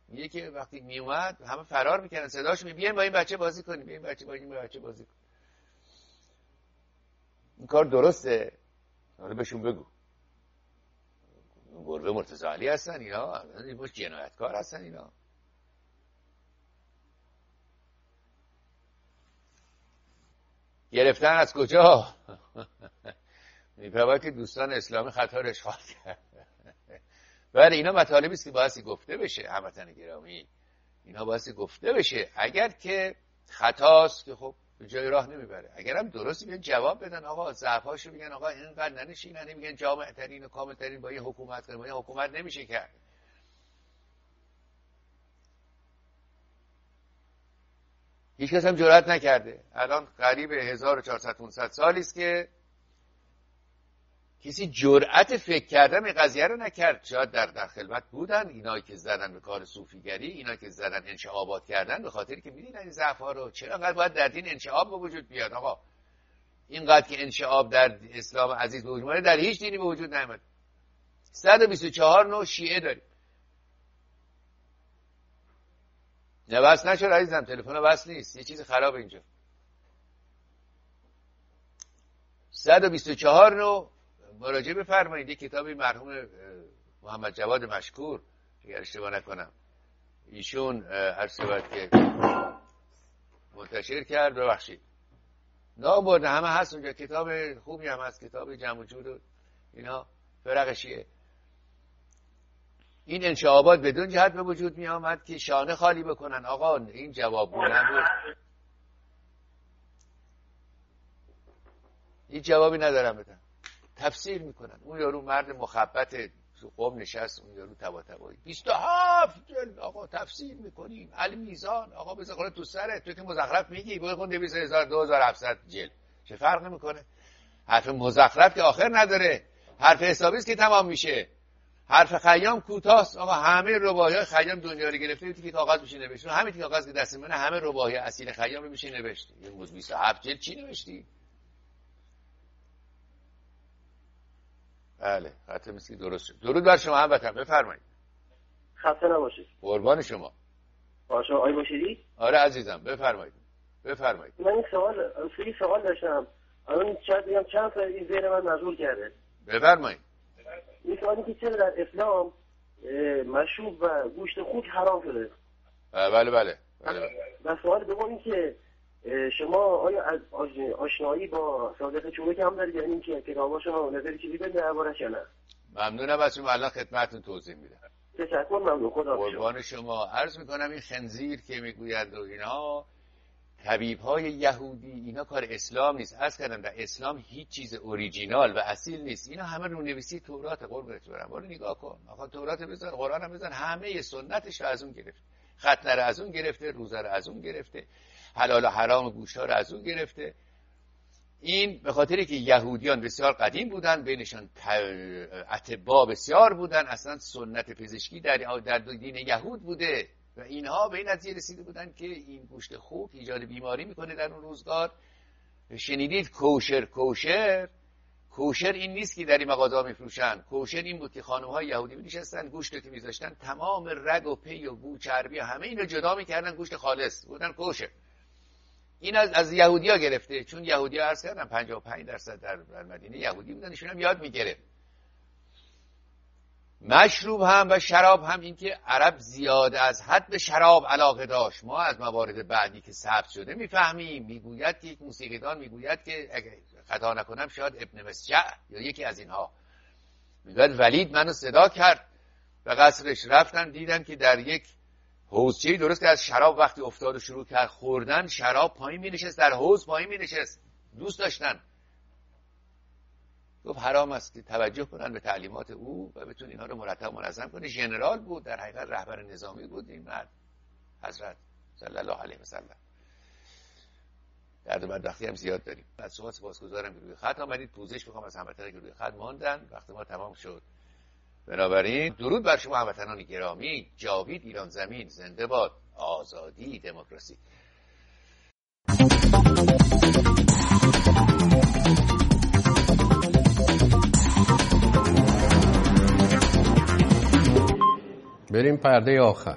میگه که وقتی میومد همه فرار میکردن، صداش بیاین با این بچه بازی کنیم، بیاین با این بچه بازی کنیم. این کار درسته؟ حالا بهشون بگو. گربه مرتضی علی هستن اینا، باش جنایتکار هستن اینا. گرفتن از کجا؟ می‌فهمه که دوستان اسلامی خطا رو اشغال کرد. ولی اینا مطالبی است که باید گفته بشه هموطن گرامی. اینا باید گفته بشه. اگر که خطاست که خب به جای راه نمیبره، اگر هم درستی بیان جواب بدن، آقا ضعفاشو بگن، آقا اینقدر ننشینن، میگن جامع ترین و کامل ترین با یه حکومت کنه، با یه حکومت نمیشه کرد. هیچ کس هم جرئت نکرده. الان قریب 1400-500 سالی است که کسی جرأت فکر کردن به قضیه رو نکرد. شاید در خلوت بودن اینایی که زدن به کار صوفیگری، اینایی که زدن انشعابات کردن، به خاطری که می‌دیدن این ضعف‌ها رو. چرا انقدر باید در دین انشعاب به وجود بیاد؟ آقا اینقدر که انشعاب در اسلام عزیز به وجود در هیچ دینی به وجود نیامد. 124 نوع شیعه داریم. نه بس نشد عزیزم، تلفن بس نیست، یه چیز خراب اینجا. 124 نوع. مراجعه بفرمایید. یک کتابی مرحوم محمد جواد مشکور اگر اشتباه نکنم ایشون هر صورت که منتشر کرد، ببخشید نام برده، همه هست اونجا، کتاب خوبی هم هست، کتاب جمع و جور و اینا، فرق شیعه. این انشعابات بدون جهت به وجود می آمد که شانه خالی بکنن. آقا این جواب نبود، هیچ جوابی ندارم بدم. تفسیر میکنن. اون یارو مرد مخبط قوم نشست، اون یارو طباطبایی 27 جلد آقا تفسیر میکنیم، علی میزان آقا بذار خودت تو سرت، تو که مزخرف میگی برو خون 200,000-2700 جلد، چه فرق میکنه؟ حرف مزخرف که آخر نداره، حرف حسابی است که تمام میشه. حرف خیام کوتاست. آقا همه رباعی‌های خیام دنیا رو گرفته، تیکه کاغذ میشه نوشت. همین تیکه کاغذ که دست منه همه رباعی اصیل خیام رو میشه نوشت. این 27 جلد چی نوشتی؟ بله خطه مثل درست شد. درود بر شما هموطن، بفرمایید. خسته نباشید. قربان شما. باشه آقای باشیری؟ آره عزیزم بفرمایید. بفرمایید. من این سوال داشتم. الان شاید بگم چند تا این ذهن من مشغول کرده. بفرمایید. این سوالی که چرا در اسلام مشروب و گوشت خوک حرام شده؟ بله. و سوال دوم این که شما آیا از آشنایی با صادق چوبک هم دارید؟ یعنی که کتاباشو نظری چیزی بده دربارش یا نه؟ ممنونم از شما، الان خدمتتون توضیح میدم. تشکر، ممنون. خدا قربان شما. عرض میکنم این خنزیر که میگویند و اینا طبیب‌های یهودی، اینا کار اسلام نیست. عرض کردم در اسلام هیچ چیز اوریجینال و اصیل نیست. اینا همه رونویسی تورات. قربونت برم، برو نگاه کن. آخه تورات بزن، قرآن هم بزن، همه سنتش رو از اون گرفت. ختنه رو از اون گرفته، روزه رو از اون گرفته، حلال و حرام گوشت ها رو از اون گرفته. این به خاطری که یهودیان بسیار قدیم بودن، بینشان اطباء بسیار بودن، اصلا سنت پزشکی در دین یهود بوده و اینها به این نتیجه رسیده بودن که این گوشت خوک ایجاد بیماری میکنه در اون روزگار. شنیدید کوشر این نیست که در این مغازه میفروشن. کوشر این بود که خانم‌های یهودی می‌نشستن، گوشت رو که می‌ذاشتن تمام رگ و پی و بو چربی همه اینو جدا می‌کردن، گوشت خالص بودن کوشر. این از یهودی‌ها گرفته، چون یهودی‌ها عرض کردن 55% در مدینه یهودی بودن، ایشون هم یاد می‌گرفت. مشروب هم و شراب هم، این که عرب زیاده از حد به شراب علاقه داشت. ما از موارد بعدی که ثبت شده میفهمیم. میگوید که یک موسیقیدان میگوید که اگه خطا نکنم شاید ابن مسجع یا یکی از اینها میگوید ولید منو صدا کرد و قصرش رفتن، دیدن که در یک حوضچه‌ای درست که از شراب وقتی افتاد و شروع کرد خوردن، شراب پایین می‌نشست، در حوض پایین می‌نشست. دوست داشتن. گفت حرام است که توجه کنن به تعلیمات او و بتون اینا رو مرتب منظم کنه. ژنرال بود، در حقیقت رهبر نظامی بود این مرد، حضرت صلی الله علیه و سلم. درد و بدبختی هم زیاد داریم. از شما سپاسگزارم که روی خط آمدید. پوزش می‌خوام از هموطنان که روی خط ماندن. وقت ما تمام شد. بنابراین درود بر شما هموطنان گرامی. جاوید ایران زمین، زنده باد آزادی، دموکراسی. بریم پرده آخر.